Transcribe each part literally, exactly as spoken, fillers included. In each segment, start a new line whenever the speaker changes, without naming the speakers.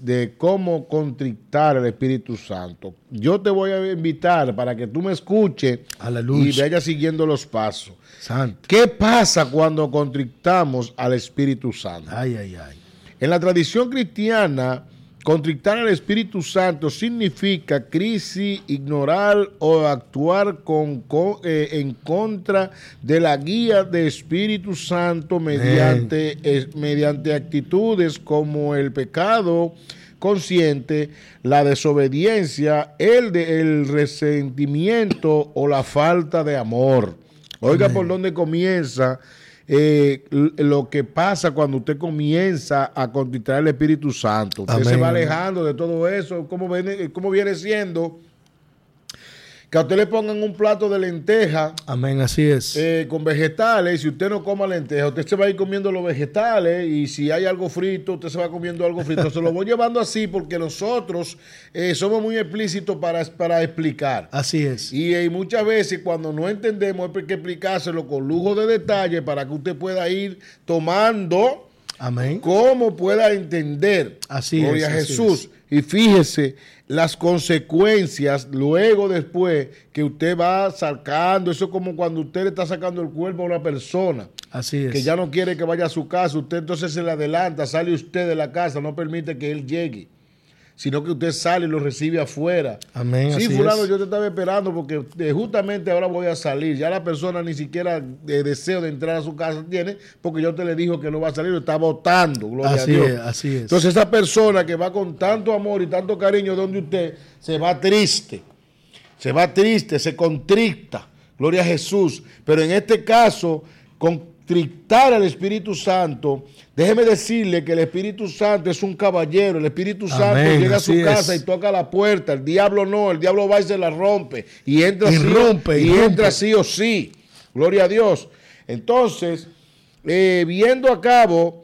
de cómo contrictar al Espíritu Santo. Yo te voy a invitar para que tú me escuches y vayas siguiendo los pasos.
Santo.
¿Qué pasa cuando contrictamos al Espíritu Santo?
Ay, ay, ay.
En la tradición cristiana, contrictar al Espíritu Santo significa crisis, ignorar o actuar con, con, eh, en contra de la guía del Espíritu Santo mediante, eh, mediante actitudes como el pecado consciente, la desobediencia, el, de, el resentimiento o la falta de amor. Oiga, Amén. Por dónde comienza eh, lo que pasa cuando usted comienza a contrictar el Espíritu Santo. Usted Amén. Se va alejando de todo eso. ¿Cómo viene, cómo viene siendo? Que a usted le pongan un plato de lenteja.
Amén, así es.
Eh, con vegetales. Si usted no coma lenteja, usted se va a ir comiendo los vegetales. Y si hay algo frito, usted se va comiendo algo frito. Se lo voy llevando así porque nosotros eh, somos muy explícitos para, para explicar.
Así es.
Y, y muchas veces cuando no entendemos hay que explicárselo con lujo de detalle para que usted pueda ir tomando.
Amén.
Cómo pueda entender.
Así
Gloria
es.
a Jesús. Y fíjese las consecuencias luego después que usted va sacando. Eso es como cuando usted le está sacando el cuerpo a una persona.
Así es.
Que ya no quiere que vaya a su casa. Usted entonces se le adelanta, sale usted de la casa, no permite que él llegue, sino que usted sale y lo recibe afuera.
Amén.
Sí,
así
fulano,
es.
yo te estaba esperando porque eh, justamente ahora voy a salir. Ya la persona ni siquiera eh, deseo de entrar a su casa tiene, porque yo te le dijo que no va a salir, lo está votando. Gloria
así
a Dios.
Es, así es.
Entonces esa persona que va con tanto amor y tanto cariño donde usted, se va triste. Se va triste, se contricta. Gloria a Jesús. Pero en este caso, contrictar al Espíritu Santo, déjeme decirle que el Espíritu Santo es un caballero. El Espíritu Santo Amén, llega a su casa es. y toca la puerta. El diablo no, el diablo va y se la rompe. Y entra,
y
sí,
rompe,
y
y
entra
rompe.
sí o sí. Gloria a Dios. Entonces, eh, viendo a cabo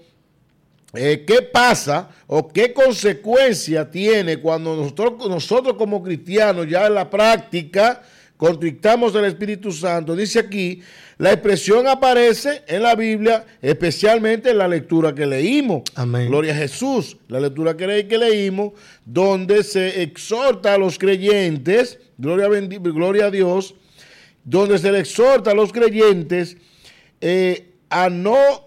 eh, qué pasa o qué consecuencia tiene cuando nosotros, nosotros como cristianos ya en la práctica contrictamos al Espíritu Santo. Dice aquí, la expresión aparece en la Biblia, especialmente en la lectura que leímos.
Amén.
Gloria a Jesús. La lectura que, le, que leímos, donde se exhorta a los creyentes, gloria, gloria a Dios, donde se le exhorta a los creyentes eh, a no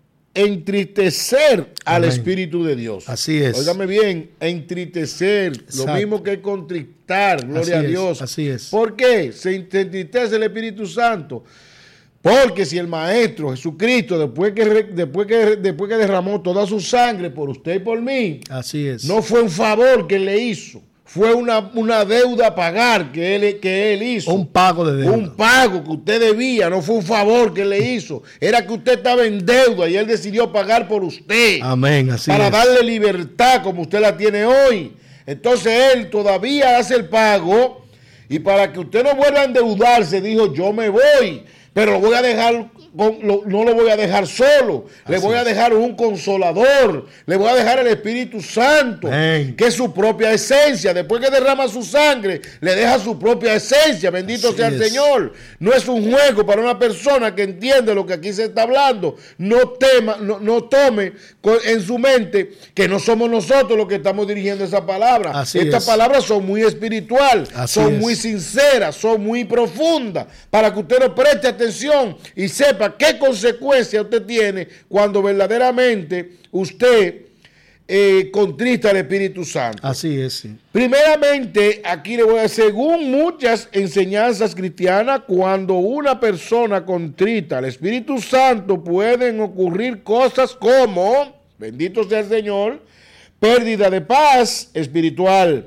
entristecer al Amén. Espíritu de Dios.
Así es.
Óigame bien, entristecer,
Exacto.
lo mismo que contrictar, gloria
así
a Dios.
Es, así es.
¿Por qué? Se entristece el Espíritu Santo. Porque si el Maestro Jesucristo, después que, después, que, después que derramó toda su sangre por usted y por mí,
así es.
No fue un favor que le hizo, fue una, una deuda a pagar que él, que él hizo.
Un pago de deuda.
Un pago que usted debía, no fue un favor que le hizo. Era que usted estaba en deuda y él decidió pagar por usted.
Amén, así
para
es.
darle libertad como usted la tiene hoy. Entonces él todavía hace el pago y para que usted no vuelva a endeudarse, dijo, yo me voy, pero lo voy a dejar... no lo voy a dejar solo, Así le voy a dejar un consolador, le voy a dejar el Espíritu Santo, Amén. Que es su propia esencia. Después que derrama su sangre, le deja su propia esencia. Bendito Así sea el es. Señor. No es un juego para una persona que entiende lo que aquí se está hablando. No tema, no, no tome en su mente que no somos nosotros los que estamos dirigiendo esa palabra.
Así
Estas
es.
palabras son muy espirituales,
Así
son
es.
muy sinceras, son muy profundas, para que usted no preste atención y sepa qué consecuencia usted tiene cuando verdaderamente usted eh, contrista al Espíritu Santo.
Así es, sí.
Primeramente, aquí le voy a decir, según muchas enseñanzas cristianas, cuando una persona contrita al Espíritu Santo, pueden ocurrir cosas como, bendito sea el Señor, pérdida de paz espiritual,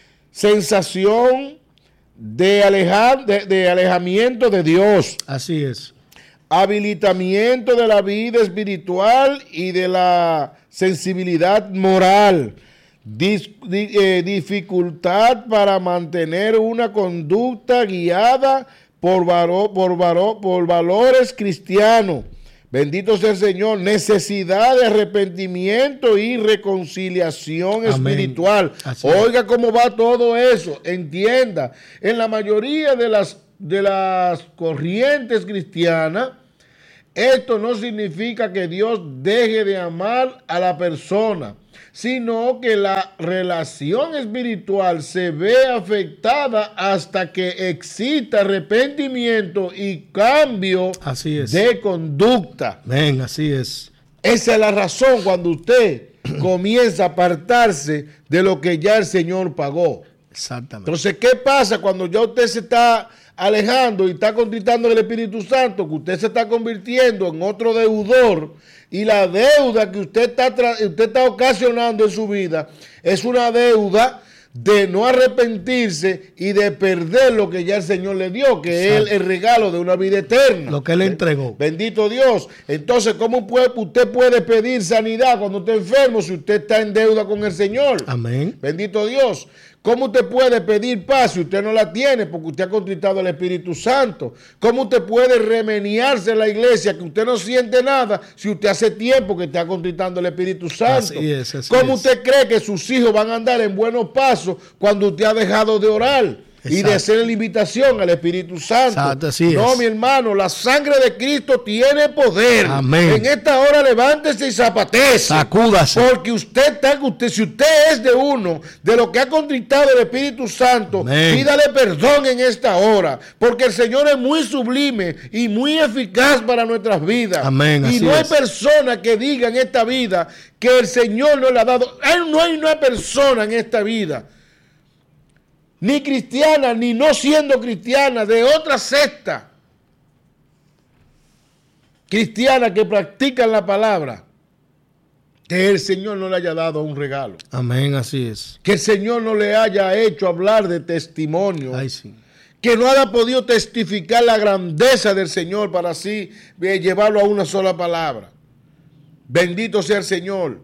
sensación de, alejar, de, de alejamiento de Dios.
Así es.
Habilitamiento de la vida espiritual y de la sensibilidad moral, Dis, di, eh, dificultad para mantener una conducta guiada por, varo, por, varo, por valores cristianos. Bendito sea el Señor. Necesidad de arrepentimiento y reconciliación Amén. Espiritual. Así Oiga es. Cómo va todo eso. Entienda, en la mayoría de las de las corrientes cristianas, esto no significa que Dios deje de amar a la persona. sino que la relación espiritual se ve afectada hasta que exista arrepentimiento y cambio
así es.
de conducta.
Ven, así es.
Esa es la razón cuando usted comienza a apartarse de lo que ya el Señor pagó.
Exactamente.
Entonces, ¿qué pasa cuando ya usted se está alejando y está contritando el Espíritu Santo? Que usted se está convirtiendo en otro deudor, y la deuda que usted está, usted está ocasionando en su vida es una deuda de no arrepentirse y de perder lo que ya el Señor le dio, que es el, el regalo de una vida eterna.
Lo que Él le entregó.
Bendito Dios. Entonces, ¿cómo puede, usted puede pedir sanidad cuando está enfermo si usted está en deuda con el Señor?
Amén.
Bendito Dios. ¿Cómo usted puede pedir paz si usted no la tiene porque usted ha contritado el Espíritu Santo? ¿Cómo usted puede remeniarse en la iglesia que usted no siente nada si usted hace tiempo que está contritando el Espíritu Santo?
Así es, así
¿Cómo
es.
usted cree que sus hijos van a andar en buenos pasos cuando usted ha dejado de orar? Exacto. Y de hacer la invitación al Espíritu Santo.
Exacto, así
no,
es.
mi hermano, la sangre de Cristo tiene poder.
Amén.
En esta hora levántese y zapatece.
Sacúdase.
Porque usted está, usted, si usted es de uno de los que ha contritado el Espíritu Santo,
Amén.
pídale perdón en esta hora. Porque el Señor es muy sublime y muy eficaz para nuestras vidas.
Amén,
y
así
no hay
es.
persona que diga en esta vida que el Señor no le ha dado. No hay una persona en esta vida, ni cristiana, ni no siendo cristiana, de otra secta cristiana que practican la palabra, que el Señor no le haya dado un regalo.
Amén, así es.
Que el Señor no le haya hecho hablar de testimonio.
Ay, sí.
Que no haya podido testificar la grandeza del Señor para así eh, llevarlo a una sola palabra. Bendito sea el Señor.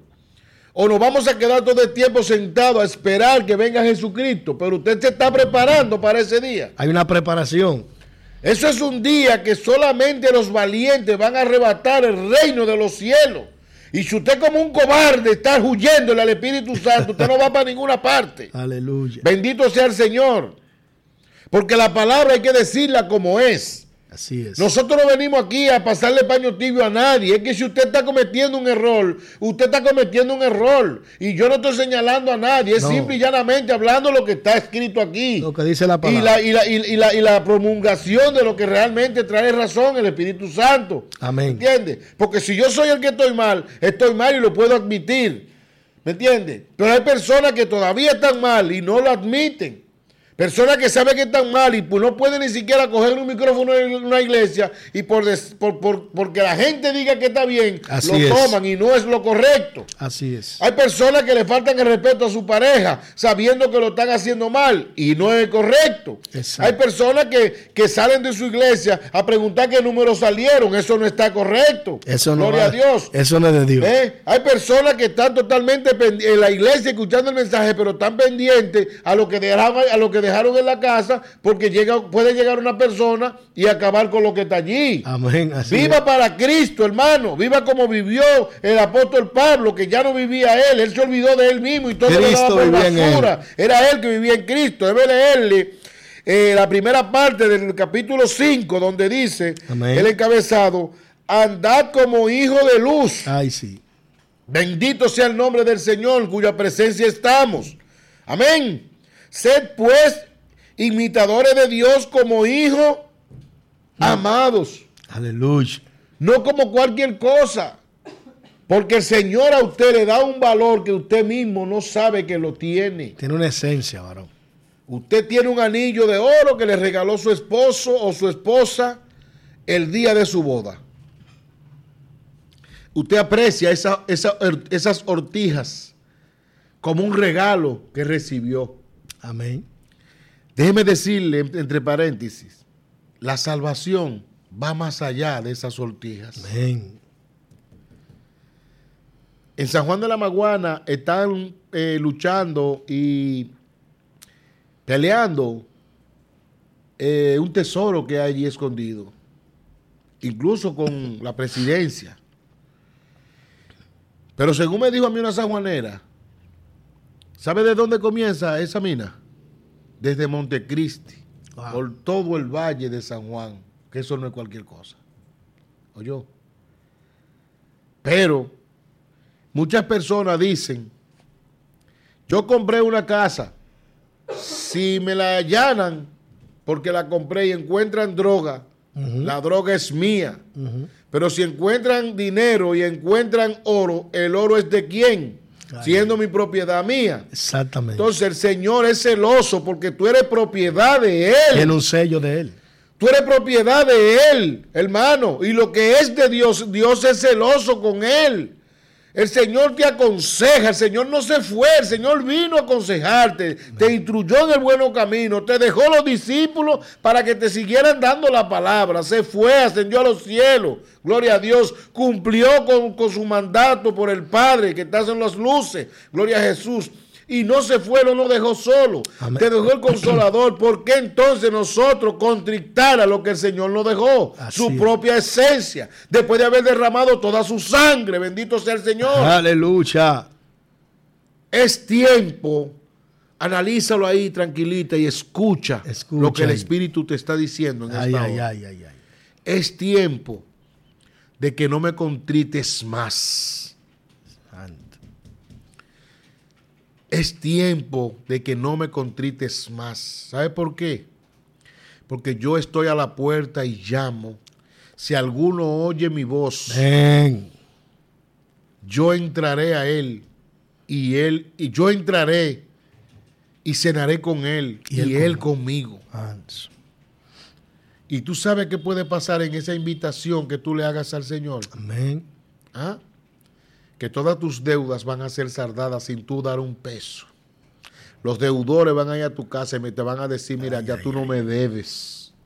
O nos vamos a quedar todo el tiempo sentados a esperar que venga Jesucristo, pero usted se está preparando para ese día.
Hay una preparación.
Eso es un día que solamente los valientes van a arrebatar el reino de los cielos. Y si usted como un cobarde está huyéndole al Espíritu Santo, usted no va para ninguna parte.
Aleluya.
Bendito sea el Señor. Porque la palabra hay que decirla como es.
Así es.
Nosotros no venimos aquí a pasarle paño tibio a nadie. Es que si usted está cometiendo un error, usted está cometiendo un error. Y yo no estoy señalando a nadie. Es no. simple y llanamente hablando lo que está escrito aquí.
Lo que dice la palabra.
Y la, y la, y, y la, y la promulgación de lo que realmente trae razón el Espíritu Santo.
Amén.
¿Entiende? Porque si yo soy el que estoy mal, estoy mal y lo puedo admitir. ¿Me entiende? Pero hay personas que todavía están mal y no lo admiten. Personas que saben que están mal y pues no pueden ni siquiera coger un micrófono en una iglesia y por, des, por, por porque la gente diga que está bien,
Así
lo
es.
toman y no es lo correcto.
Así es.
Hay personas que le faltan el respeto a su pareja sabiendo que lo están haciendo mal y no es correcto.
Exacto.
Hay personas que, que salen de su iglesia a preguntar qué números salieron. Eso no está correcto.
Eso no
Gloria
va,
a Dios.
Eso no es de Dios.
¿Eh? Hay personas que están totalmente en la iglesia escuchando el mensaje, pero están pendientes a lo que dejaron, a lo que dejaron en la casa, porque llega, puede llegar una persona y acabar con lo que está allí.
Amén. Así
Viva
es.
para Cristo, hermano. Viva como vivió el apóstol Pablo, que ya no vivía él. Él se olvidó de él mismo y todo lo daba por basura. Era él que vivía en Cristo. Debe leerle eh, la primera parte del capítulo cinco, donde dice,
Amén.
el encabezado, andad como hijo de luz.
Ay, sí.
Bendito sea el nombre del Señor, cuya presencia estamos. Amén. Sed pues imitadores de Dios como hijos no. amados.
Aleluya.
No como cualquier cosa. Porque el Señor a usted le da un valor que usted mismo no sabe que lo tiene.
Tiene una esencia, varón.
Usted tiene un anillo de oro que le regaló su esposo o su esposa el día de su boda. Usted aprecia esa, esa, esas ortijas como un regalo que recibió.
Amén.
Déjeme decirle, entre paréntesis, la salvación va más allá de esas sortijas.
Amén.
En San Juan de la Maguana están eh, luchando y peleando eh, un tesoro que hay allí escondido, incluso con la presidencia. Pero según me dijo a mí una sanjuanera, ¿sabe de dónde comienza esa mina? Desde Montecristi, wow. por todo el valle de San Juan, que eso no es cualquier cosa. ¿Oyó? Pero muchas personas dicen Yo compré una casa. Si me la allanan porque la compré y encuentran droga, uh-huh. la droga es mía. Uh-huh. Pero si encuentran dinero y encuentran oro, ¿el oro es de quién? Ay, siendo mi propiedad mía.
Exactamente.
Entonces el Señor es celoso porque tú eres propiedad de Él.
Tiene un sello de Él.
Tú eres propiedad de Él, hermano. Y lo que es de Dios, Dios es celoso con Él. El Señor te aconseja, el Señor no se fue, el Señor vino a aconsejarte, Amén. Te instruyó en el buen camino, te dejó los discípulos para que te siguieran dando la palabra, se fue, ascendió a los cielos, gloria a Dios, cumplió con, con su mandato por el Padre que está en las luces, gloria a Jesús. Y no se fue, no nos dejó solo. Amén. Te dejó el Consolador. ¿Por qué entonces nosotros contrictar a lo que el Señor nos dejó? Así su es. Propia esencia. Después de haber derramado toda su sangre. Bendito sea el Señor.
Aleluya.
Es tiempo. Analízalo ahí tranquilita y escucha, escucha lo que el Espíritu te está diciendo en
ay,
esta
ay,
hora.
Ay, ay, ay.
Es tiempo de que no me contrites más. Santo. Es tiempo de que no me contrites más. ¿Sabe por qué? Porque yo estoy a la puerta y llamo. Si alguno oye mi voz,
Ven.
yo entraré a él y él y yo entraré y cenaré con él y, y él, él conmigo. Hans. Y tú sabes qué puede pasar en esa invitación que tú le hagas al Señor.
Amén.
¿Ah? Que todas tus deudas van a ser saldadas sin tú dar un peso. Los deudores van a ir a tu casa y te van a decir, mira, ay, ya ay, tú no ay. me debes.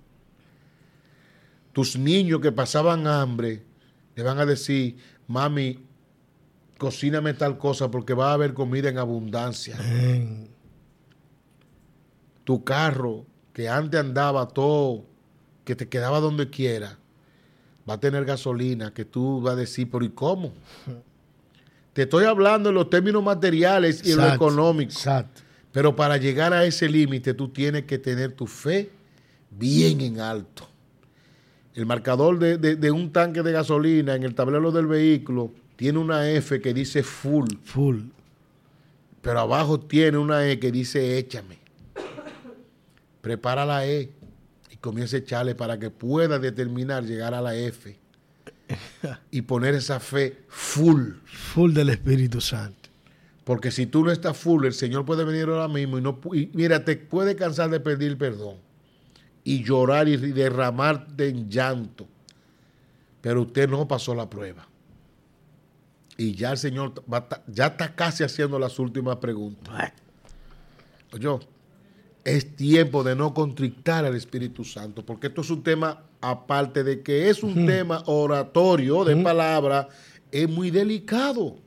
Tus niños que pasaban hambre, le van a decir, mami, cocíname tal cosa porque va a haber comida en abundancia.
Amén.
Tu carro, que antes andaba todo, que te quedaba donde quiera, va a tener gasolina, que tú vas a decir, pero ¿y cómo? Te estoy hablando en los términos materiales y exacto, en lo económico.
Exacto.
Pero para llegar a ese límite, tú tienes que tener tu fe bien en alto. El marcador de, de, de un tanque de gasolina en el tablero del vehículo tiene una F que dice full.
Full.
Pero abajo tiene una E que dice échame. Prepara la E y comienza a echarle para que pueda determinar llegar a la F y poner esa fe full.
Full del Espíritu Santo.
Porque si tú no estás full, el Señor puede venir ahora mismo y, no, y mira, te puede cansar de pedir perdón y llorar y derramarte en llanto. Pero usted no pasó la prueba. Y ya el Señor va, ya está casi haciendo las últimas preguntas. Oye, es tiempo de no contrictar al Espíritu Santo, porque esto es un tema, aparte de que es un uh-huh. tema oratorio de uh-huh. palabra, es muy delicado.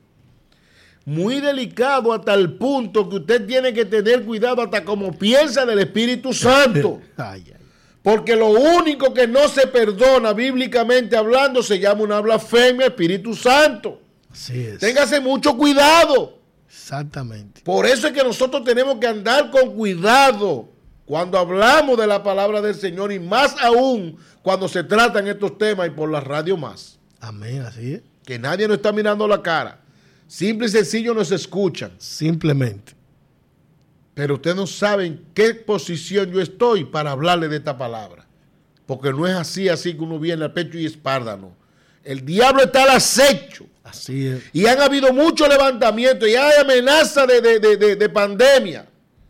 Muy delicado hasta el punto que usted tiene que tener cuidado hasta como piensa del Espíritu Santo.
Ay, ay.
Porque lo único que no se perdona bíblicamente hablando se llama una blasfemia Espíritu Santo.
Así es.
Téngase mucho cuidado.
Exactamente.
Por eso es que nosotros tenemos que andar con cuidado cuando hablamos de la palabra del Señor y más aún cuando se tratan estos temas y por la radio más.
Amén, así es.
Que nadie nos está mirando la cara. Simple y sencillo nos escuchan.
Simplemente.
Pero ustedes no saben en qué posición yo estoy para hablarle de esta palabra. Porque no es así, así que uno viene al pecho y espárdano. El diablo está al acecho.
Así es.
Y han habido muchos levantamientos y hay amenaza de, de, de, de, de pandemia.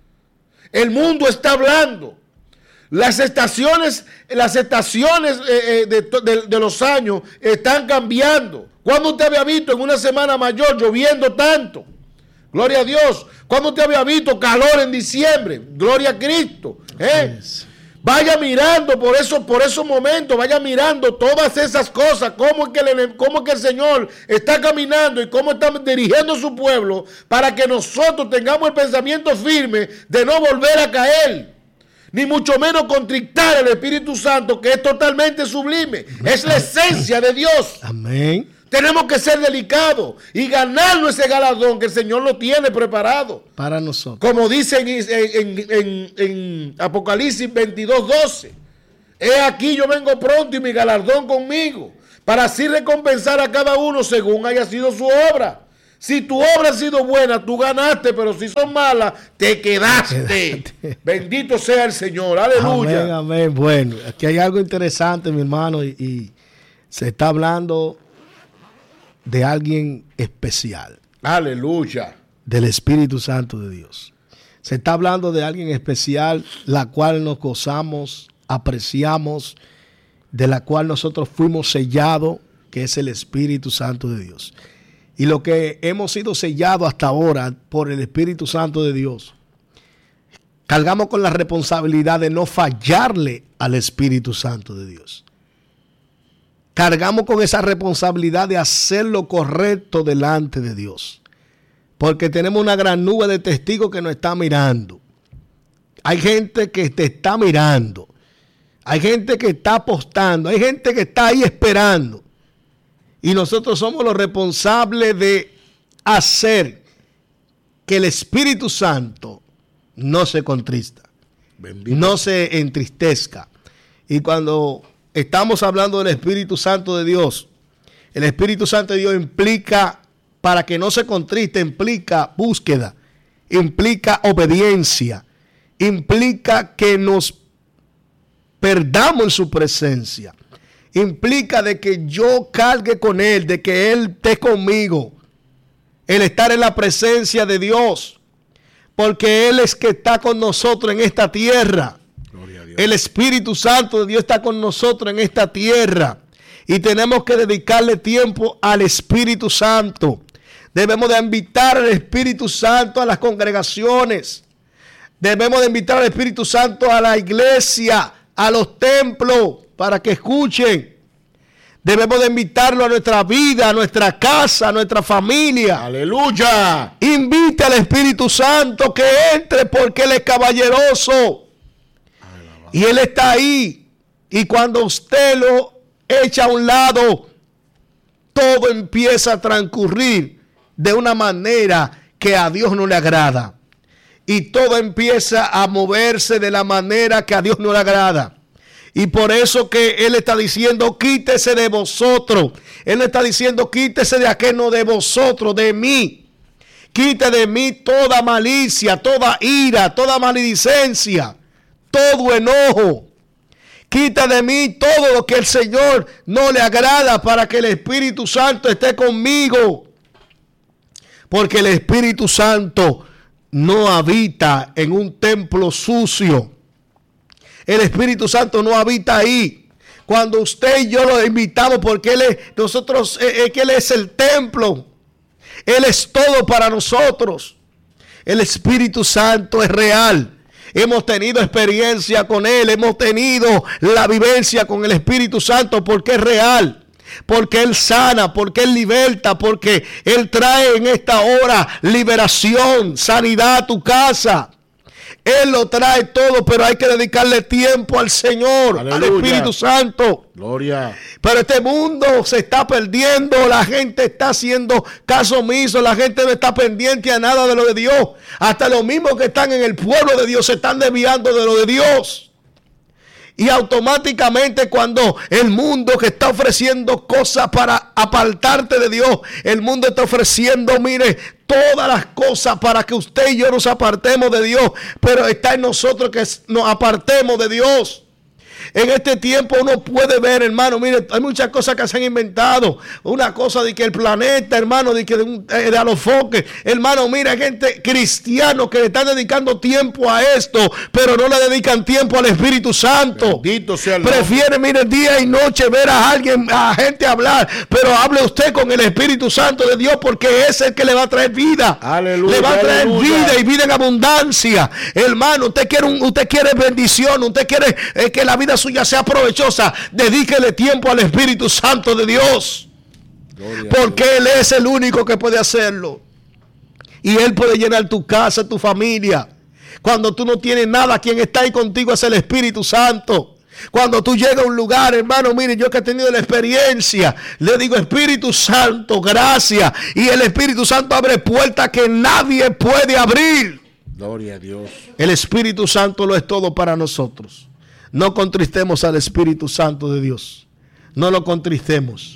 El mundo está hablando. Las estaciones, las estaciones eh, de, de, de los años están cambiando. ¿Cuándo usted había visto en una semana mayor lloviendo tanto? Gloria a Dios. ¿Cuándo usted había visto calor en diciembre? Gloria a Cristo. ¿Eh? Yes. Vaya mirando por eso, por esos momentos, vaya mirando todas esas cosas, cómo es, que el, cómo es que el Señor está caminando y cómo está dirigiendo su pueblo para que nosotros tengamos el pensamiento firme de no volver a caer, ni mucho menos contrictar al Espíritu Santo, que es totalmente sublime, es la esencia de Dios.
Amén.
Tenemos que ser delicados y ganarnos ese galardón que el Señor lo tiene preparado.
Para nosotros.
Como dice en, en, en, en Apocalipsis veintidós doce. He aquí yo vengo pronto y mi galardón conmigo, para así recompensar a cada uno según haya sido su obra. Si tu obra ha sido buena, tú ganaste, pero si son malas, te quedaste.
Quedaste.
Bendito sea el Señor. Aleluya.
Amén, amén. Bueno, aquí hay algo interesante, mi hermano, y, y se está hablando de alguien especial.
Aleluya.
Del Espíritu Santo de Dios. Se está hablando de alguien especial, la cual nos gozamos, apreciamos, de la cual nosotros fuimos sellados, que es el Espíritu Santo de Dios. Y lo que hemos sido sellados hasta ahora por el Espíritu Santo de Dios, cargamos con la responsabilidad de no fallarle al Espíritu Santo de Dios. Cargamos con esa responsabilidad de hacer lo correcto delante de Dios. Porque tenemos una gran nube de testigos que nos está mirando. Hay gente que te está mirando. Hay gente que está apostando. Hay gente que está ahí esperando. Y nosotros somos los responsables de hacer que el Espíritu Santo no se contrista. Bendito. No se entristezca. Y cuando estamos hablando del Espíritu Santo de Dios, el Espíritu Santo de Dios implica, para que no se contriste, implica búsqueda, implica obediencia, implica que nos perdamos en su presencia. Implica de que yo cargue con Él, de que Él esté conmigo. El estar en la presencia de Dios. Porque Él es que está con nosotros en esta tierra. Gloria a Dios. El Espíritu Santo de Dios está con nosotros en esta tierra. Y tenemos que dedicarle tiempo al Espíritu Santo. Debemos de invitar al Espíritu Santo a las congregaciones. Debemos de invitar al Espíritu Santo a la iglesia, a los templos, para que escuchen. Debemos de invitarlo a nuestra vida, a nuestra casa, a nuestra familia.
Aleluya.
Invite al Espíritu Santo que entre, porque Él es caballeroso. Y Él está ahí. Y cuando usted lo echa a un lado, todo empieza a transcurrir de una manera que a Dios no le agrada. Y todo empieza a moverse de la manera que a Dios no le agrada. Y por eso que Él está diciendo, quítese de vosotros. Él está diciendo, quítese de aquello de vosotros, de mí. Quite de mí toda malicia, toda ira, toda maledicencia, todo enojo. Quita de mí todo lo que el Señor no le agrada, para que el Espíritu Santo esté conmigo. Porque el Espíritu Santo no habita en un templo sucio. El Espíritu Santo no habita ahí. Cuando usted y yo lo invitamos, porque Él es, nosotros, es que Él es el templo. Él es todo para nosotros. El Espíritu Santo es real. Hemos tenido experiencia con Él. Hemos tenido la vivencia con el Espíritu Santo, porque es real. Porque Él sana, porque Él liberta, porque Él trae en esta hora liberación, sanidad a tu casa. Él lo trae todo, pero hay que dedicarle tiempo al Señor, aleluya, al Espíritu Santo.
Gloria.
Pero este mundo se está perdiendo, la gente está haciendo caso omiso, la gente no está pendiente a nada de lo de Dios. Hasta los mismos que están en el pueblo de Dios se están desviando de lo de Dios. Y automáticamente cuando el mundo que está ofreciendo cosas para apartarte de Dios, el mundo está ofreciendo, mire, todas las cosas para que usted y yo nos apartemos de Dios. Pero está en nosotros que nos apartemos de Dios. En este tiempo uno puede ver, hermano, mire, hay muchas cosas que se han inventado. Una cosa de que el planeta, hermano, de que de, un, de a los foques. Hermano, mira, hay gente cristiano que le están dedicando tiempo a esto, pero no le dedican tiempo al Espíritu Santo.
Bendito sea el
Prefiere, mire, día y noche ver a alguien, a gente hablar, pero hable usted con el Espíritu Santo de Dios, porque es el que le va a traer vida.
Aleluya,
le va a traer
aleluya.
vida y vida en abundancia. Hermano, usted quiere, un, usted quiere bendición, usted quiere eh, que la vida suya sea provechosa, dedíquele tiempo al Espíritu Santo de Dios. Gloria, porque Él es el único que puede hacerlo. Y Él puede llenar tu casa, tu familia. Cuando tú no tienes nada, quien está ahí contigo es el Espíritu Santo. Cuando tú llegas a un lugar, hermano, mire, yo que he tenido la experiencia, le digo, Espíritu Santo, gracias. Y el Espíritu Santo abre puertas que nadie puede abrir.
Gloria a Dios.
El Espíritu Santo lo es todo para nosotros. No contristemos al Espíritu Santo de Dios. No lo contristemos.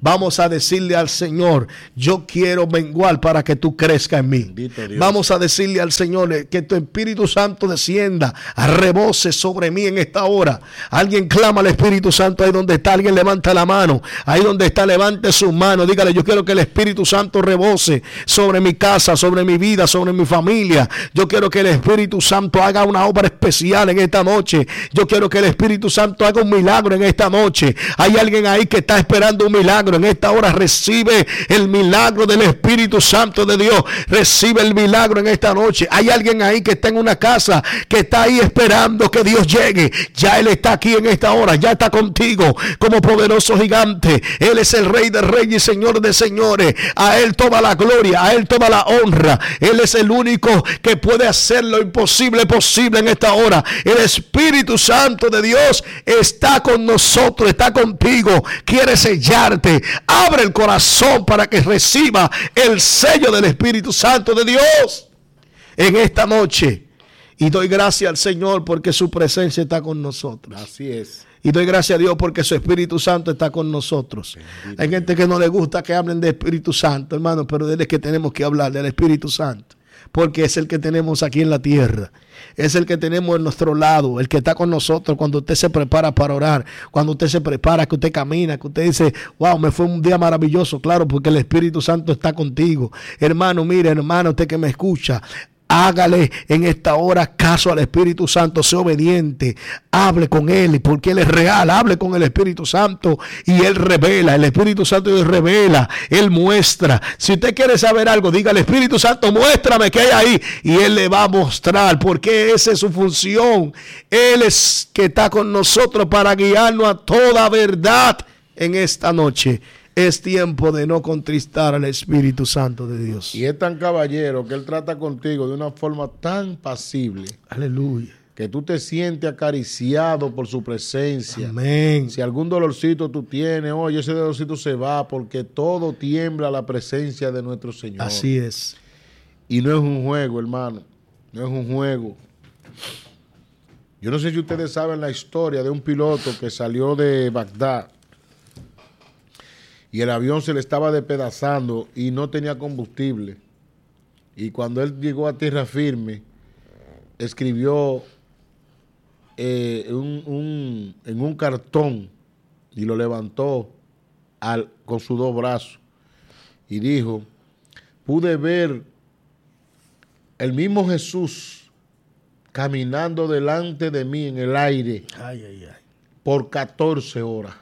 vamos a decirle al Señor, yo quiero menguar para que tú crezcas en mí. Vamos a decirle al Señor que tu Espíritu Santo descienda, rebose sobre mí en esta hora. Alguien clama al Espíritu Santo ahí donde está, alguien levanta la mano, ahí donde está levante su mano, dígale, yo quiero que el Espíritu Santo rebose sobre mi casa, sobre mi vida, sobre mi familia. Yo quiero que el Espíritu Santo haga una obra especial en esta noche. Yo quiero que el Espíritu Santo haga un milagro en esta noche. Hay alguien ahí que está esperando un milagro. En esta hora recibe el milagro del Espíritu Santo de Dios. Recibe el milagro en esta noche. Hay alguien ahí que está en una casa, que está ahí esperando que Dios llegue. Ya Él está aquí en esta hora. Ya está contigo como poderoso gigante. Él es el Rey de Reyes y Señor de Señores. A Él toda la gloria, a Él toda la honra. Él es el único que puede hacer lo imposible posible en esta hora. El Espíritu Santo de Dios está con nosotros, está contigo, quiere sellarte. Abre el corazón para que reciba el sello del Espíritu Santo de Dios en esta noche. Y doy gracias al Señor porque su presencia está con nosotros.
Así es.
Y doy gracias a Dios porque su Espíritu Santo está con nosotros. Bendito. Hay gente que no le gusta que hablen de Espíritu Santo, hermano, pero de él es que tenemos que hablar, del Espíritu Santo. Porque es el que tenemos aquí en la tierra. Es el que tenemos en nuestro lado, el que está con nosotros cuando usted se prepara para orar, cuando usted se prepara, que usted camina, que usted dice, wow, me fue un día maravilloso. Claro, porque el Espíritu Santo está contigo. Hermano, mire, hermano, usted que me escucha, hágale en esta hora caso al Espíritu Santo, sea obediente, hable con Él, porque Él es real, hable con el Espíritu Santo y Él revela, el Espíritu Santo Él revela, Él muestra. Si usted quiere saber algo, diga al Espíritu Santo, muéstrame qué hay ahí, y Él le va a mostrar, porque esa es su función. Él es que está con nosotros para guiarnos a toda verdad en esta noche. Es tiempo de no contristar al Espíritu Santo de Dios.
Y es tan caballero que Él trata contigo de una forma tan pasible.
Aleluya.
Que tú te sientes acariciado por su presencia.
Amén.
Si algún dolorcito tú tienes, oye, ese dolorcito se va porque todo tiembla a la presencia de nuestro Señor.
Así es.
Y no es un juego, hermano. No es un juego. Yo no sé si ustedes saben la historia de un piloto que salió de Bagdad y el avión se le estaba despedazando y no tenía combustible. Y cuando él llegó a tierra firme, escribió eh, un, un, en un cartón y lo levantó al, con sus dos brazos y dijo, pude ver el mismo Jesús caminando delante de mí en el aire
ay, ay, ay.
por catorce horas.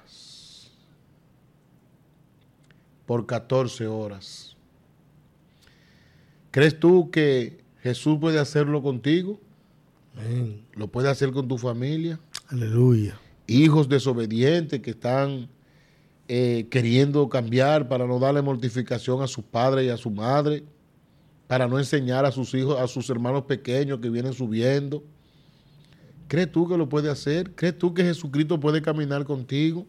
Por catorce horas. ¿Crees tú que Jesús puede hacerlo contigo?
Amén.
¿Lo puede hacer con tu familia?
Aleluya.
Hijos desobedientes que están eh, queriendo cambiar para no darle mortificación a su padre y a su madre, para no enseñar a sus hijos, a sus hermanos pequeños que vienen subiendo. ¿Crees tú que lo puede hacer? ¿Crees tú que Jesucristo puede caminar contigo?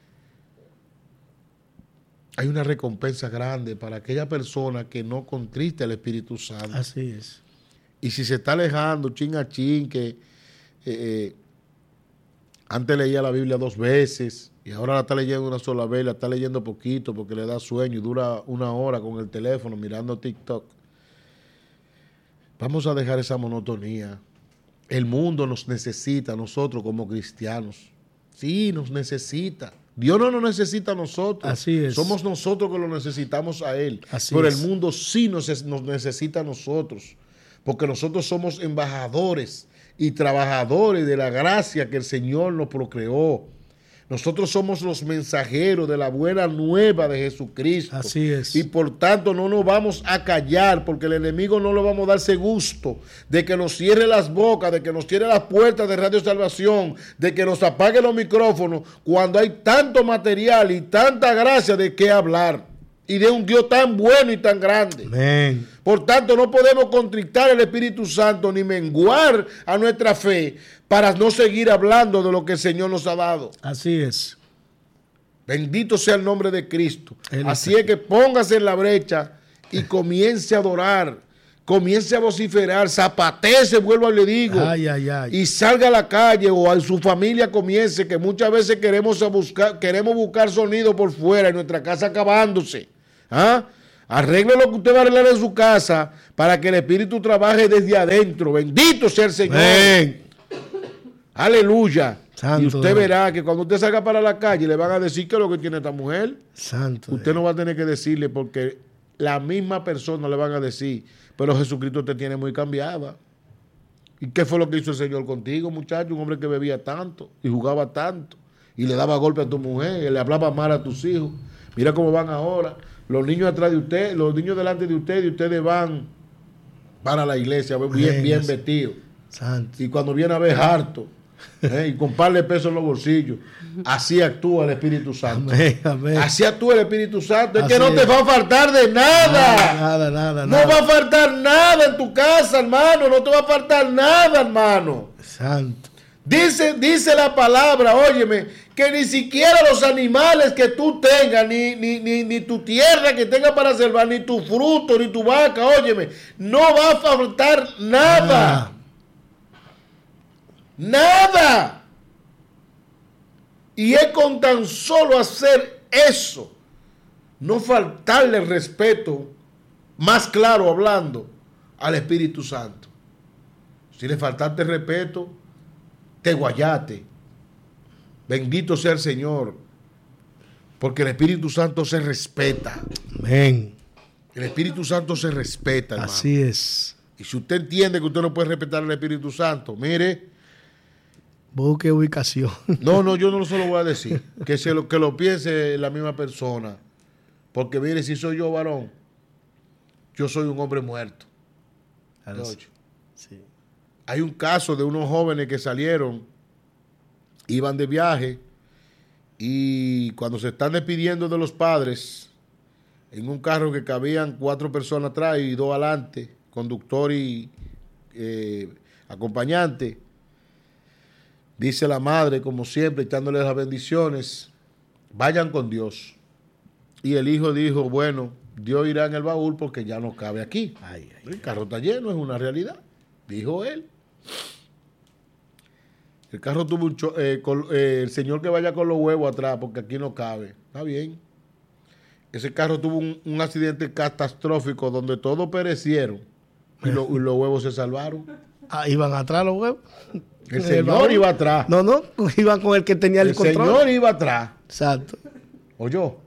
Hay una recompensa grande para aquella persona que no contriste al Espíritu Santo.
Así es.
Y si se está alejando, chin a chin, que eh, antes leía la Biblia dos veces y ahora la está leyendo una sola vez, la está leyendo poquito porque le da sueño y dura una hora con el teléfono mirando TikTok. Vamos a dejar esa monotonía. El mundo nos necesita a nosotros como cristianos. Sí, nos necesita. Dios no nos necesita a nosotros.
Así es.
Somos nosotros que lo necesitamos a Él.
Así
Pero
es.
el mundo sí nos, nos necesita a nosotros. Porque nosotros somos embajadores y trabajadores de la gracia que el Señor nos procreó. Nosotros somos los mensajeros de la buena nueva de Jesucristo.
Así es.
Y por tanto no nos vamos a callar, porque el enemigo no le vamos a dar ese gusto de que nos cierre las bocas, de que nos cierre las puertas de Radio Salvación, de que nos apague los micrófonos, cuando hay tanto material y tanta gracia de qué hablar. Y de un Dios tan bueno y tan grande.
Amén.
Por tanto, no podemos contrictar el Espíritu Santo ni menguar a nuestra fe para no seguir hablando de lo que el Señor nos ha dado.
Así es.
Bendito sea el nombre de Cristo.
Él
Así es que póngase en la brecha y comience a adorar. comience a vociferar, zapatece, vuelvo a le digo,
ay, ay, ay.
y salga a la calle o a su familia comience, que muchas veces queremos a buscar, queremos buscar sonido por fuera, en nuestra casa acabándose. ¿Ah? Arregle lo que usted va a arreglar en su casa para que el Espíritu trabaje desde adentro. Bendito sea el Señor. Ven. Aleluya. Santo y usted Dios. Verá que cuando usted salga para la calle le van a decir qué es lo que tiene esta mujer.
Santo
usted Dios. No va a tener que decirle porque la misma persona le van a decir, pero Jesucristo te tiene muy cambiada. ¿Y qué fue lo que hizo el Señor contigo, muchacho? Un hombre que bebía tanto y jugaba tanto y le daba golpe a tu mujer y le hablaba mal a tus hijos. Mira cómo van ahora. Los niños atrás de usted, los niños delante de usted y ustedes van para la iglesia bien, bien vestidos. Santo. Y cuando viene a ver harto, ¿eh? Y con par de pesos en los bolsillos. Así actúa el Espíritu Santo. Amén, amén. Así actúa el Espíritu Santo. Es Así que no es. Te va a faltar de nada. Nada, nada, nada. No nada. Va a faltar nada en tu casa, hermano. No te va a faltar nada, hermano.
Santo.
Dice, dice la palabra, óyeme, que ni siquiera los animales que tú tengas, ni, ni, ni, ni tu tierra que tengas para salvar, ni tu fruto, ni tu vaca, óyeme, no va a faltar nada. Ah. Nada. Y es con tan solo hacer eso, no faltarle respeto, más claro hablando, al Espíritu Santo. Si le faltaste respeto, te guayate. Bendito sea el Señor, porque el Espíritu Santo se respeta.
Amén.
El Espíritu Santo se respeta, hermano.
Así es.
Y si usted entiende que usted no puede respetar al Espíritu Santo, mire,
busque ubicación.
No, no, yo no se lo voy a decir. Que, se lo, que lo piense la misma persona. Porque mire, si soy yo varón, yo soy un hombre muerto. Sí. Hay un caso de unos jóvenes que salieron, iban de viaje y cuando se están despidiendo de los padres, en un carro que cabían cuatro personas atrás y dos adelante, conductor y eh, acompañante, dice la madre, como siempre, echándoles las bendiciones, vayan con Dios. Y el hijo dijo, bueno, Dios irá en el baúl porque ya no cabe aquí. Ay, ay, el carro está lleno, es una realidad, dijo él. El carro tuvo un cho eh, con, eh, el señor que vaya con los huevos atrás porque aquí no cabe. Está bien. Ese carro tuvo un, un accidente catastrófico donde todos perecieron y, lo, y los huevos se salvaron.
Ah, ¿iban atrás los huevos?
El señor iba atrás.
No, no, iban con el que tenía el, el control.
El señor iba atrás.
Exacto.
Oyó,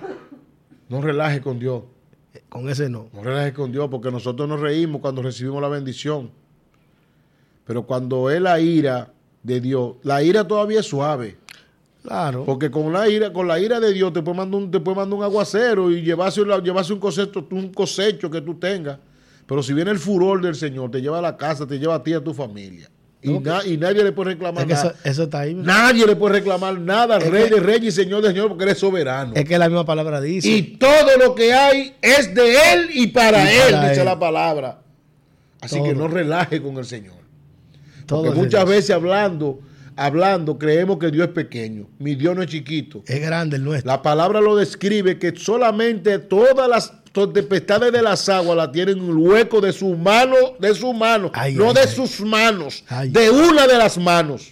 no relaje con Dios.
Con ese no.
No relaje con Dios porque nosotros nos reímos cuando recibimos la bendición. Pero cuando es la ira de Dios, la ira todavía es suave.
Claro.
Porque con la ira, con la ira de Dios te puede mandar un, te puede mandar un aguacero y llevarse, llevarse un cosecho, un cosecho que tú tengas. Pero si viene el furor del Señor, te lleva a la casa, te lleva a ti y a tu familia. Y, no, na, y nadie le puede reclamar
es que
nada.
Eso, eso está ahí.
Nadie le puede reclamar nada al Rey de Reyes y Señor de Señor porque Él es soberano.
Es que la misma palabra dice.
Y todo lo que hay es de Él y para, y Él, para dice él. La palabra. Así todo. Que no relaje con el Señor. Todo porque muchas Dios. Veces hablando, hablando, creemos que Dios es pequeño. Mi Dios no es chiquito.
Es grande el nuestro.
La palabra lo describe que solamente todas las tempestades de las aguas la tienen un hueco de su mano, de su mano, ay, no ay, de ay. Sus manos, ay. De una de las manos.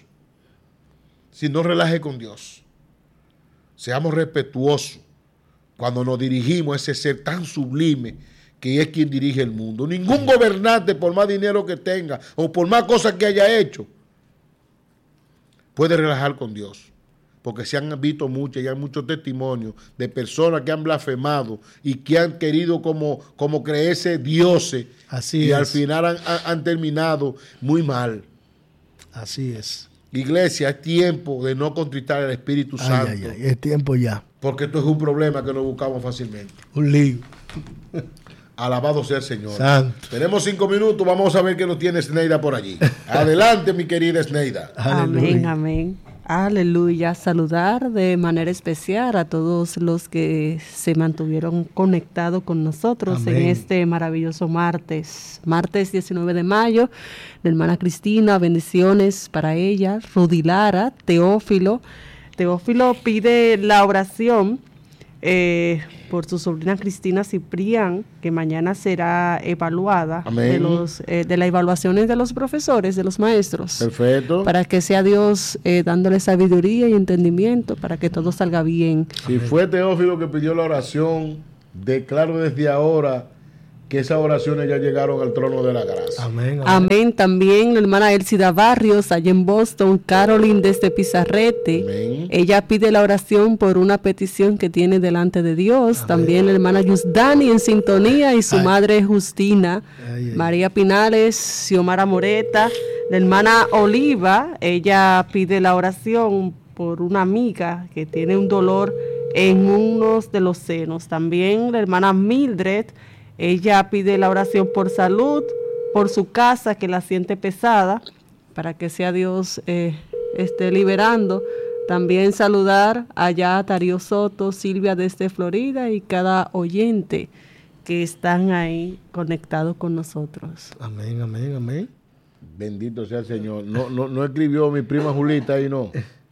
Si no relaje con Dios, seamos respetuosos cuando nos dirigimos a ese ser tan sublime que es quien dirige el mundo. Ningún gobernante, por más dinero que tenga o por más cosas que haya hecho, puede relajar con Dios. Porque se han visto muchos y hay muchos testimonios de personas que han blasfemado y que han querido como, como creerse dioses.
Así
y
es.
Al final han, han terminado muy mal.
Así es.
Iglesia, es tiempo de no contristar al Espíritu
ay,
Santo.
Ay, ay, es tiempo ya.
Porque esto es un problema que no buscamos fácilmente.
Un lío.
Alabado sea el Señor.
Santo.
Tenemos cinco minutos, vamos a ver qué nos tiene Sneida por allí. Adelante, mi querida Sneida.
Amén, amén. Aleluya. Saludar de manera especial a todos los que se mantuvieron conectados con nosotros amén. En este maravilloso martes. Martes diecinueve de mayo. La hermana Cristina, bendiciones para ella. Rudy Lara, Teófilo. Teófilo pide la oración eh, por su sobrina Cristina Ciprián, que mañana será evaluada de, los, eh, de las evaluaciones de los profesores, de los maestros.
Perfecto.
Para que sea Dios eh, dándole sabiduría y entendimiento para que todo salga bien.
Si Amén. Fue Teófilo que pidió la oración, declaro desde ahora que esas oraciones ya llegaron al trono de la gracia.
Amén. Amén. Amén. También la hermana Elcida Barrios, allá en Boston, Caroline desde Pizarrete. Amén. Ella pide la oración por una petición que tiene delante de Dios. Amén. También la hermana Yusdani en sintonía y su ay. Madre Justina. Ay, ay. María Pinales, Xiomara Moreta. La hermana Oliva, ella pide la oración por una amiga que tiene un dolor en uno de los senos. También la hermana Mildred, ella pide la oración por salud, por su casa que la siente pesada, para que sea Dios eh, esté liberando. También saludar allá a Darío Soto, Silvia desde Florida y cada oyente que están ahí conectados con nosotros.
Amén, amén, amén.
Bendito sea el Señor. No, no, no escribió mi prima Julita ahí, no.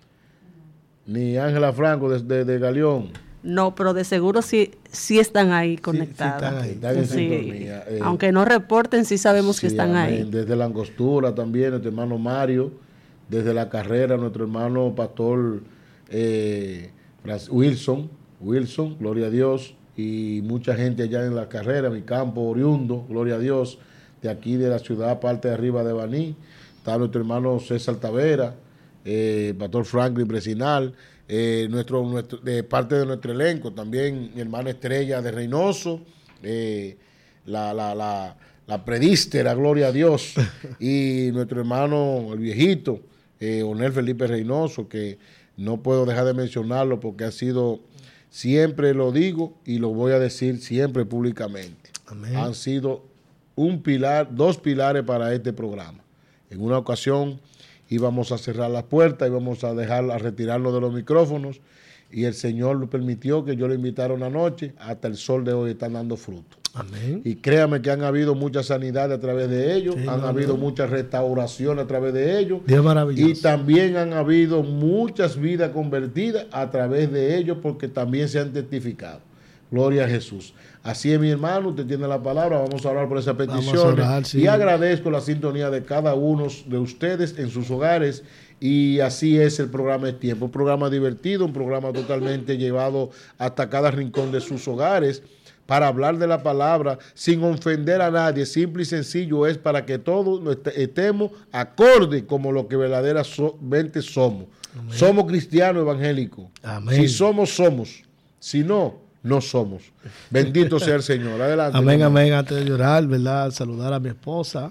Ni Ángela Franco desde de, de Galeón.
No, pero de seguro sí, sí están ahí conectados. Sí, sí están ahí. Están en sí. sintonía. Eh, Aunque no reporten, sí sabemos sí, que están amén. Ahí.
Desde la Angostura también, nuestro hermano Mario. Desde la carrera, nuestro hermano pastor eh, Wilson. Wilson, gloria a Dios. Y mucha gente allá en la carrera, mi campo oriundo, gloria a Dios. De aquí de la ciudad, parte de arriba de Baní. Está nuestro hermano César Tavera, eh, pastor Franklin Presinal. Eh, nuestro, nuestro, de parte de nuestro elenco, también mi hermana Estrella de Reynoso, eh, la, la, la, la predístera, gloria a Dios, y nuestro hermano, el viejito, eh, Onel Felipe Reynoso, que no puedo dejar de mencionarlo porque ha sido, siempre lo digo y lo voy a decir siempre públicamente, amén. Han sido un pilar, dos pilares para este programa. En una ocasión íbamos a cerrar las puertas, íbamos a dejar a retirarnos de los micrófonos y el Señor lo permitió que yo lo invitara una noche, hasta el sol de hoy están dando fruto. Amén. Y créame que han habido mucha sanidad a través de ellos, sí, han no, habido no. mucha restauración a través de ellos.
Dios maravilloso.
Y también han habido muchas vidas convertidas a través de ellos porque también se han testificado. Gloria a Jesús. Así es, mi hermano, usted tiene la palabra, vamos a orar por esa petición. Sí. Y agradezco la sintonía de cada uno de ustedes en sus hogares. Y así es el programa de tiempo, un programa divertido, un programa totalmente llevado hasta cada rincón de sus hogares para hablar de la palabra sin ofender a nadie. Simple y sencillo es para que todos estemos acorde como lo que verdaderamente somos. Amén. Somos cristianos evangélicos. Amén. Si somos, somos. Si no, no somos. Bendito sea el Señor. Adelante.
Amén, hermano. Amén. Antes de llorar, ¿verdad? Saludar a mi esposa,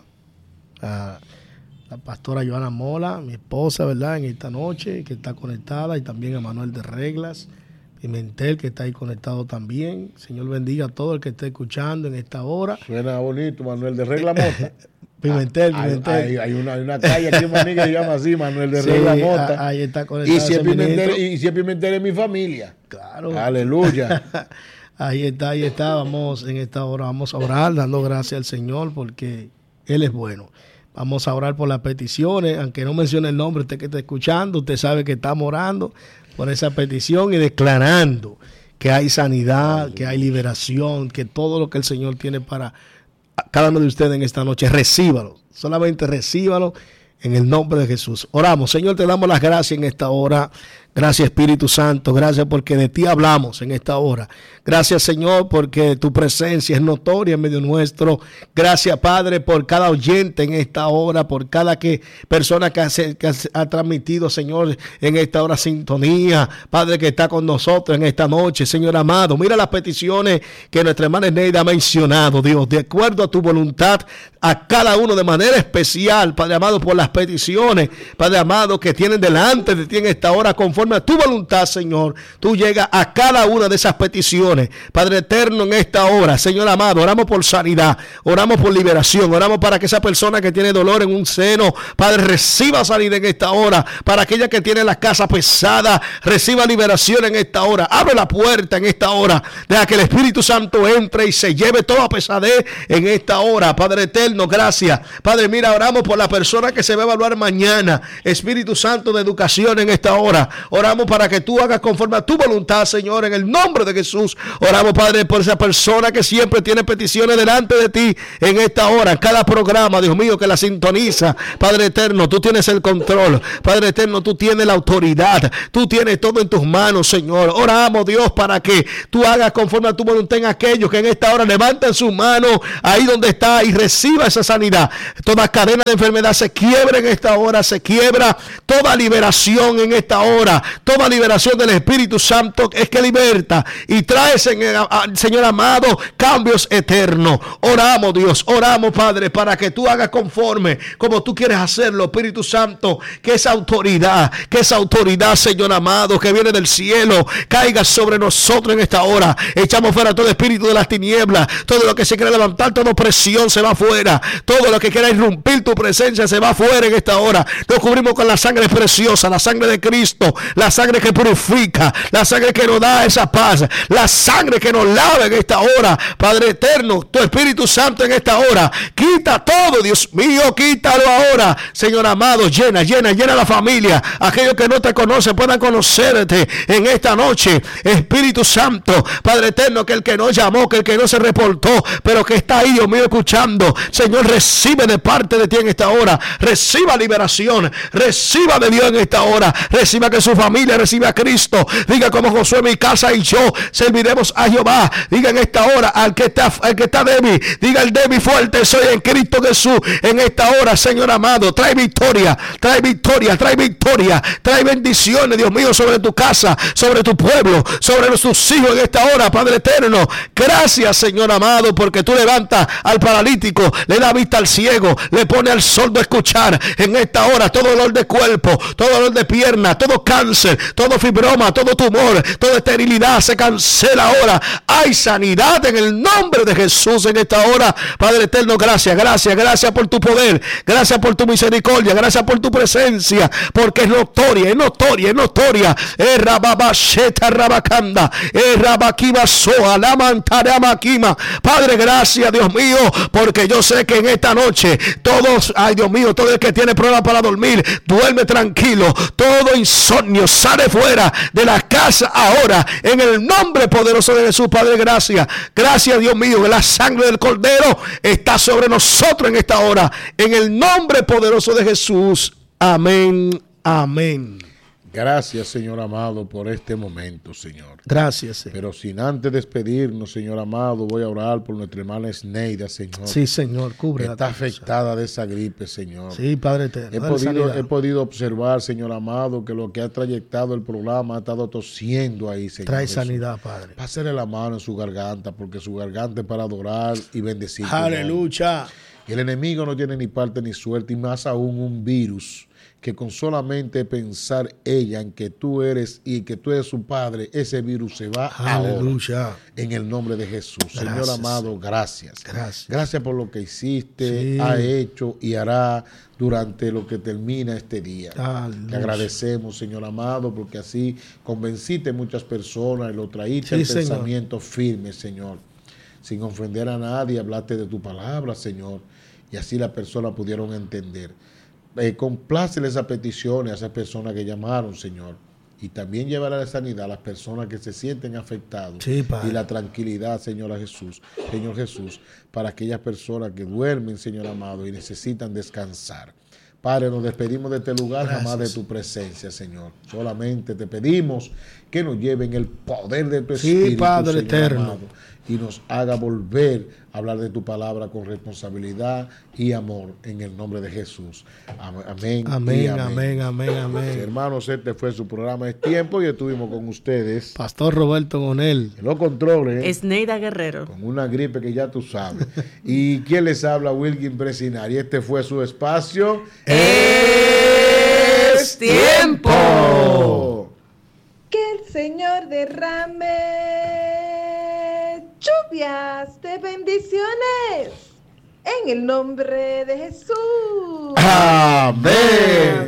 a la pastora Joana Mola, mi esposa, ¿verdad? En esta noche, que está conectada, y también a Manuel de Reglas Pimentel, que está ahí conectado también. Señor bendiga a todo el que esté escuchando en esta hora.
Suena bonito, Manuel de Regla Mota.
Pimentel, ah, Pimentel.
Hay, hay, una, hay una calle aquí en Maní que se llama así, Manuel de sí, Regla Mota.
Ahí está conectado.
Y si, es Pimentel, y si es Pimentel es mi familia.
Claro.
Aleluya.
Ahí está, ahí está. Vamos en esta hora, vamos a orar, dando gracias al Señor porque Él es bueno. Vamos a orar por las peticiones, aunque no mencione el nombre, usted que está escuchando, usted sabe que estamos orando por esa petición y declarando que hay sanidad, que hay liberación, que todo lo que el Señor tiene para cada uno de ustedes en esta noche, recíbalo, solamente recíbalo en el nombre de Jesús. Oramos. Señor, te damos las gracias en esta hora. Gracias, Espíritu Santo. Gracias porque de ti hablamos en esta hora. Gracias, Señor, porque tu presencia es notoria en medio nuestro. Gracias, Padre, por cada oyente en esta hora, por cada que, persona que, hace, que ha transmitido, Señor, en esta hora sintonía. Padre, que está con nosotros en esta noche, Señor amado. Mira las peticiones que nuestra hermana Neida ha mencionado, Dios, de acuerdo a tu voluntad, a cada uno de manera especial, Padre amado, por las peticiones, Padre amado, que tienen delante de ti en esta hora, conforme a tu voluntad, Señor. Tú llegas a cada una de esas peticiones, Padre eterno, en esta hora, Señor amado. Oramos por sanidad, oramos por liberación, oramos para que esa persona que tiene dolor en un seno, Padre, reciba sanidad en esta hora. Para aquella que tiene la casa pesada, reciba liberación en esta hora. Abre la puerta en esta hora, deja que el Espíritu Santo entre y se lleve toda pesadez en esta hora. Padre eterno, gracias. Padre, mira, oramos por la persona que se ve a evaluar mañana. Espíritu Santo de educación en esta hora. Oramos para que tú hagas conforme a tu voluntad, Señor, en el nombre de Jesús. Oramos, Padre, por esa persona que siempre tiene peticiones delante de ti en esta hora, en cada programa, Dios mío, que la sintoniza. Padre eterno, tú tienes el control. Padre eterno, tú tienes la autoridad. Tú tienes todo en tus manos, Señor. Oramos, Dios, para que tú hagas conforme a tu voluntad en aquellos que en esta hora levantan su mano ahí donde está y reciba esa sanidad. Toda cadena de enfermedad se quiebra en esta hora, se quiebra toda liberación en esta hora. Toda liberación del Espíritu Santo es que liberta y trae, Señor amado, cambios eternos. Oramos, Dios, oramos, Padre, para que tú hagas conforme como tú quieres hacerlo, Espíritu Santo, que esa autoridad, que esa autoridad, Señor amado, que viene del cielo, caiga sobre nosotros en esta hora. Echamos fuera todo espíritu de las tinieblas, todo lo que se quiere levantar, toda opresión se va fuera, todo lo que quiera irrumpir tu presencia se va fuera en esta hora. Nos cubrimos con la sangre preciosa, la sangre de Cristo, la sangre que purifica, la sangre que nos da esa paz, la sangre que nos lava en esta hora. Padre eterno, tu Espíritu Santo en esta hora, quita todo, Dios mío, quítalo ahora, Señor amado. Llena, llena, llena la familia. Aquellos que no te conocen puedan conocerte en esta noche. Espíritu Santo, Padre eterno, que el que no llamó, que el que no se reportó, pero que está ahí, Dios mío, escuchando, Señor, recibe de parte de ti en esta hora. Reciba liberación, reciba de Dios en esta hora. Reciba que su familia reciba a Cristo. Diga como Josué, mi casa y yo serviremos a Jehová. Diga en esta hora al que está, al que está débil, diga el débil fuerte soy en Cristo Jesús. En esta hora, Señor amado, trae victoria, trae victoria, trae victoria, trae bendiciones, Dios mío, sobre tu casa, sobre tu pueblo, sobre nuestros hijos en esta hora, Padre eterno. Gracias, Señor amado, porque tú levantas al paralítico, le da vista al ciego, le pone al sordo a escuchar. En esta hora, todo dolor de cuerpo, todo dolor de pierna, todo cáncer, todo fibroma, todo tumor, toda esterilidad se cancela ahora. Hay sanidad en el nombre de Jesús en esta hora. Padre eterno, gracias, gracias, gracias por tu poder, gracias por tu misericordia, gracias por tu presencia, porque es notoria, es notoria, es notoria. Es rababasheta rabacanda, es rabaquibasoa, la mantaramaquima. Padre, gracias, Dios mío, porque yo sé que en esta noche todos, ay Dios mío, todo el que tiene pruebas para dormir, duerme tranquilo. Todo insomnio sale fuera de la casa ahora, en el nombre poderoso de Jesús. Padre, gracias, gracias, Dios mío, que la sangre del Cordero está sobre nosotros en esta hora, en el nombre poderoso de Jesús. Amén, amén.
Gracias, Señor amado, por este momento, Señor.
Gracias, Señor.
Pero sin antes despedirnos, Señor amado, voy a orar por nuestra hermana Esneida, Señor.
Sí, Señor, cubre.
Está afectada de esa gripe, Señor.
Sí, Padre eterno.
He podido, he podido observar, Señor amado, que lo que ha trayectado el programa ha estado tosiendo ahí, Señor.
Trae
Jesús.
sanidad, Padre.
Pásale la mano en su garganta, porque su garganta es para adorar y bendecir.
Aleluya.
Y el enemigo no tiene ni parte ni suerte, y más aún un virus que con solamente pensar ella en que tú eres y que tú eres su padre, ese virus se va. Aleluya. Ahora, en el nombre de Jesús. Gracias. Señor amado, gracias. Gracias. Gracias por lo que hiciste, sí. ha hecho y hará durante lo que termina este día. Aleluya. Te agradecemos, Señor amado, porque así convenciste muchas personas y lo traíste sí, al Señor. Pensamiento firme, Señor. Sin ofender a nadie, hablaste de tu palabra, Señor, y así las personas pudieron entender. Eh, complácele esas peticiones a esas personas que llamaron, Señor, y también llevará la sanidad a las personas que se sienten afectados, sí, y la tranquilidad, Señor Jesús, Señor Jesús, para aquellas personas que duermen, Señor amado, y necesitan descansar. Padre, nos despedimos de este lugar, gracias. Jamás de tu presencia, Señor. Solamente te pedimos que nos lleven el poder de tu Espíritu, sí, Padre Señor eterno, amado, y nos haga volver a hablar de tu palabra con responsabilidad y amor en el nombre de Jesús. Amén.
Amén, amén, amén, amén, amén.
Hermanos, este fue su programa Es Tiempo y estuvimos con ustedes.
Pastor Roberto Gonel.
En los controles.
Esneida Guerrero.
Con una gripe que ya tú sabes. Y quien les habla, Wilkin Presinar. Y este fue su espacio.
Es Tiempo.
Que el Señor derrame lluvias de bendiciones en el nombre de Jesús.
Amén.